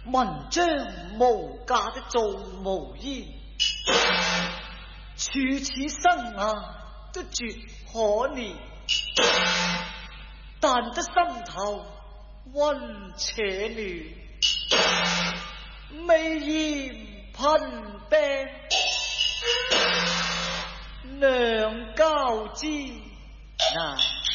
文章無價的做無煙，處此生涯都絕可憐，但得心頭溫且暖，未嫌貧病，娘教之難。